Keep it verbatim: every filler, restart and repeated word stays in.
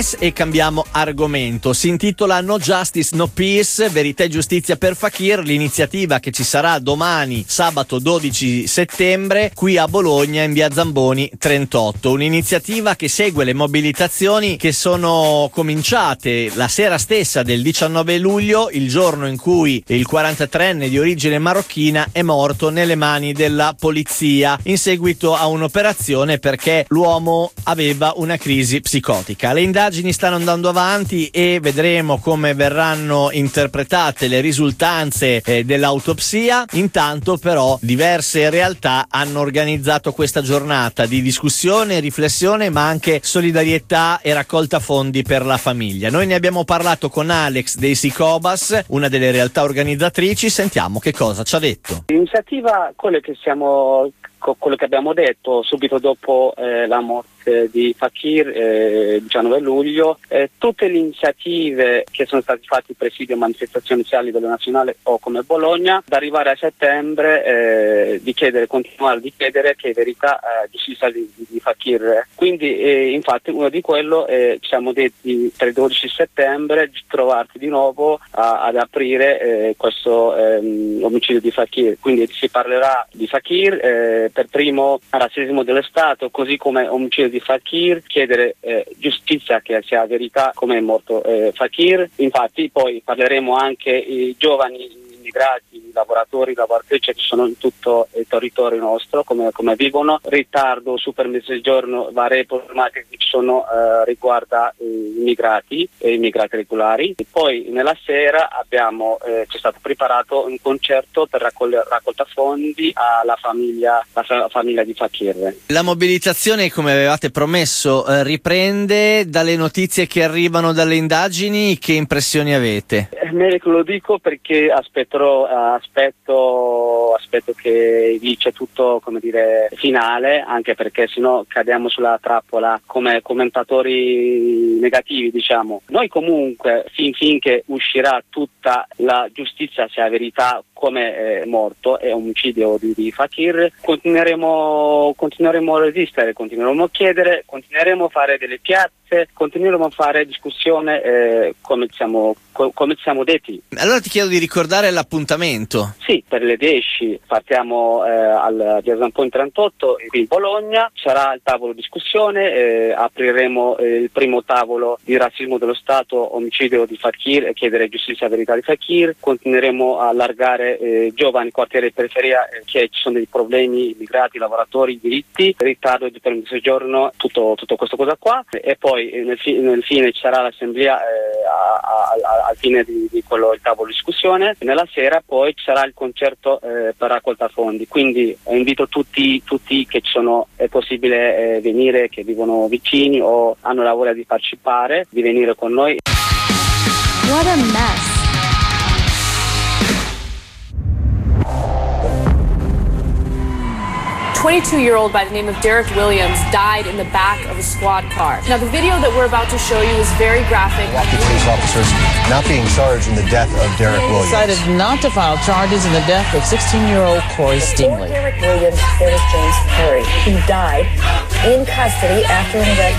E cambiamo argomento. Si intitola No Justice No Peace, verità e giustizia per Fakir, l'iniziativa che ci sarà domani sabato dodici settembre qui a Bologna in via Zamboni trentotto. Un'iniziativa che segue le mobilitazioni che sono cominciate la sera stessa del diciannove luglio, il giorno in cui il quarantatreenne di origine marocchina è morto nelle mani della polizia in seguito a un'operazione perché l'uomo aveva una crisi psicotica. Le indagini stanno andando avanti e vedremo come verranno interpretate le risultanze eh, dell'autopsia. Intanto però diverse realtà hanno organizzato questa giornata di discussione, riflessione, ma anche solidarietà e raccolta fondi per la famiglia. Noi ne abbiamo parlato con Alex dei Sicobas, una delle realtà organizzatrici. Sentiamo che cosa ci ha detto. L'iniziativa, quello che siamo quello che abbiamo detto subito dopo eh, la morte di Fakir, eh, diciannove luglio, eh, tutte le iniziative che sono state fatte, presidio, manifestazioni sia a livello nazionale o come Bologna, da arrivare a settembre eh, di chiedere, continuare di chiedere che verità eh, giustizia di, di Fakir. Quindi eh, infatti uno di quello eh, ci siamo detti per il dodici settembre di trovarsi di nuovo a, ad aprire eh, questo eh, omicidio di Fakir. Quindi si parlerà di Fakir eh, per primo razzismo dello Stato, così come omicidio di Fakir, chiedere eh, giustizia, che sia verità come è morto eh, Fakir. Infatti poi parleremo anche i giovani immigrati, lavoratori, lavoratrici che sono in tutto il territorio nostro, come, come vivono, ritardo su permesso di giorno, varie problematiche che ci sono eh, riguarda gli immigrati e immigrati regolari. E poi nella sera abbiamo eh, c'è stato preparato un concerto per raccol- raccolta fondi alla famiglia, la fa- famiglia di Fakir. La mobilitazione, come avevate promesso, eh, riprende. Dalle notizie che arrivano dalle indagini, che impressioni avete? Eh, lo dico perché aspetterò, aspetto, aspetto che dice tutto, come dire, finale, anche perché sennò cadiamo sulla trappola come commentatori negativi, diciamo. Noi comunque fin finché uscirà tutta la giustizia, sia verità come è morto, è omicidio di, di Fakir, continueremo, continueremo a resistere, continueremo a chiedere, continueremo a fare delle piazze, continueremo a fare discussione eh, come siamo co- come siamo detti. Allora ti chiedo di ricordare l'appuntamento. Sì, per le dieci partiamo eh, al via Zamboni trentotto qui in Bologna, sarà il tavolo discussione, eh, apriremo eh, il primo tavolo di razzismo dello Stato, omicidio di Fakir e chiedere giustizia e verità di Fakir. Continueremo a allargare eh, giovani, quartieri di periferia, eh, che ci sono dei problemi, immigrati, lavoratori, diritti, ritardo di permesso di giorno, tutto, tutto questo cosa qua. E poi eh, nel, fi- nel fine ci sarà l'assemblea eh, a, a, a, al fine di, di quello, il tavolo di discussione. Nella sera poi ci sarà il concerto eh, per raccolta fondi, quindi eh, invito tutti, tutti che ci sono, è possibile eh, venire, che vivono vicini o hanno la voglia di partecipare, di venire con noi. What a mess. twenty-two-year-old by the name of Derek Williams died in the back of a squad car. Now, the video that we're about to show you is very graphic. Milwaukee police officers not being charged in the death of Derek Williams. Decided not to file charges in the death of sixteen-year-old Corey Stingley. Derek Williams, there was James Perry, who died in custody after an arrest.